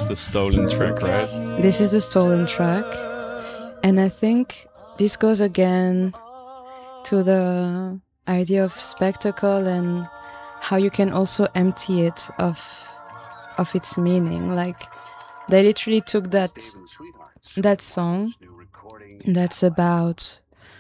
is the stolen track, right? This is the stolen track. And I think this goes again to the idea of spectacle and how you can also empty it of its meaning. Like, they literally took that song that's about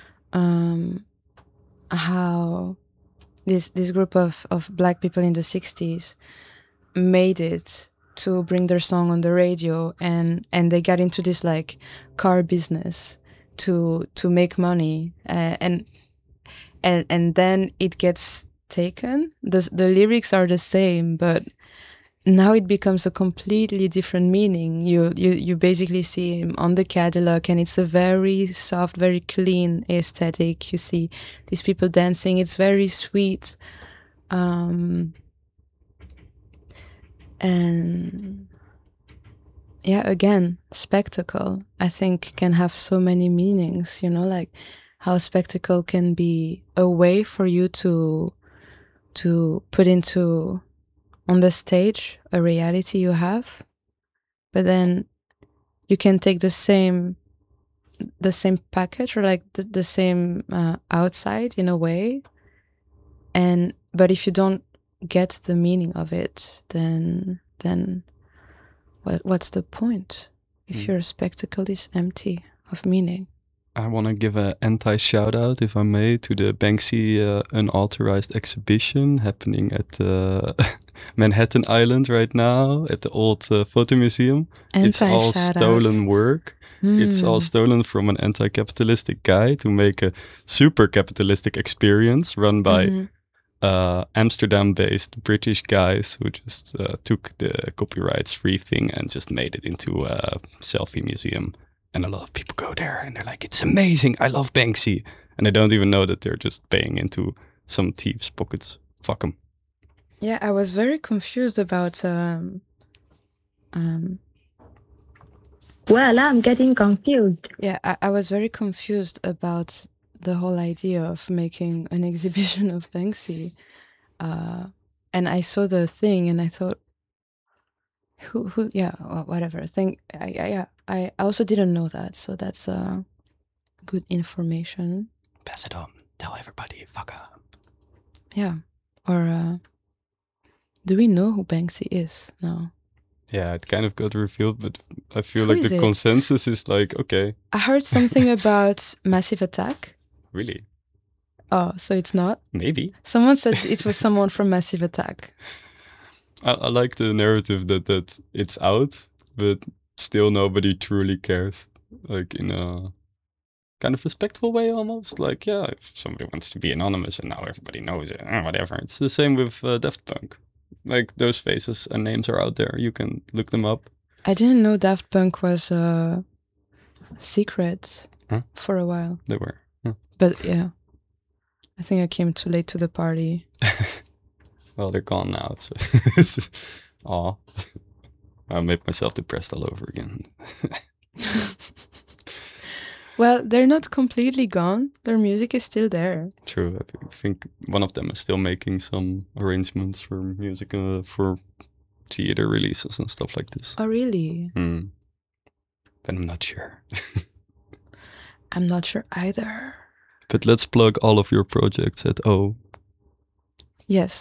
how this group of black people in the 60s made it to bring their song on the radio, and they got into this like car business to make money, and then it gets taken. The lyrics are the same, but now it becomes a completely different meaning. You basically see him on the Cadillac, and it's a very soft, very clean aesthetic. You see these people dancing. It's very sweet. And yeah, again, spectacle, I think, can have so many meanings, like how spectacle can be a way for you to put into on the stage a reality you have, but then you can take the same package, or like the same outside in a way, but if you don't get the meaning of it, then what's the point if your spectacle is empty of meaning? I want to give an anti-shout-out, if I may, to the Banksy unauthorized exhibition happening at Manhattan Island right now, at the old photo museum. It's all stolen work. It's all stolen from an anti-capitalistic guy to make a super capitalistic experience run by Amsterdam-based British guys who just took the copyrights-free thing and just made it into a selfie museum. And a lot of people go there and they're like, it's amazing, I love Banksy. And they don't even know that they're just paying into some thieves' pockets. Fuck them. Yeah, I was very confused about... Well, I'm getting confused. Yeah, I was very confused about the whole idea of making an exhibition of Banksy. And I saw the thing and I thought, who yeah, whatever. I also didn't know that, so that's good information. Pass it on. Tell everybody, fuck up. Yeah. Or do we know who Banksy is now? Yeah, it kind of got revealed, but I feel like the consensus is like, okay. I heard something about Massive Attack. Really? Oh, so it's not? Maybe. Someone said it was someone from Massive Attack. I like the narrative that it's out, but still nobody truly cares. Like in a kind of respectful way almost. Like, yeah, if somebody wants to be anonymous and now everybody knows it, whatever. It's the same with Daft Punk. Like, those faces and names are out there. You can look them up. I didn't know Daft Punk was secret for a while. They were. But yeah, I think I came too late to the party. Well, they're gone now. So aw. I made myself depressed all over again. Well, they're not completely gone. Their music is still there. True. I think one of them is still making some arrangements for music for theater releases and stuff like this. Oh, really? But I'm not sure. I'm not sure either. But let's plug all of your projects at O. Yes.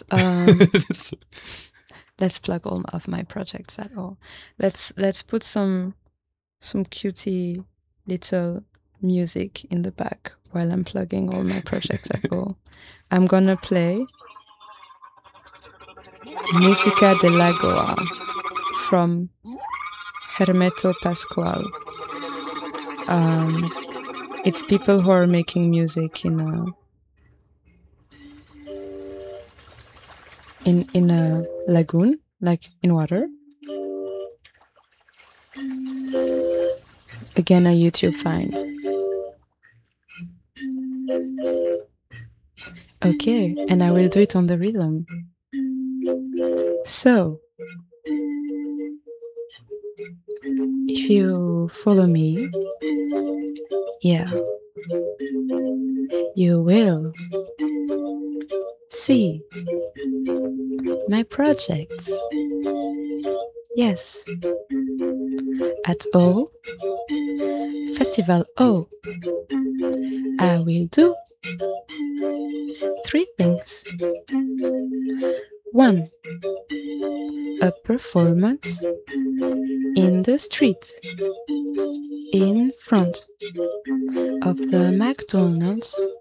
Let's plug all of my projects at O. Let's put some cutie little music in the back while I'm plugging all my projects at O. I'm gonna play Música de Lagoa from Hermeto Pascual. It's people who are making music in a lagoon, like in water. Again, a YouTube find. Okay, and I will do it on the rhythm. So, if you follow me, yeah, you will see my projects. Yes, At O, Festival O, I will do 3 things. 1. A performance in the street, in front of the McDonald's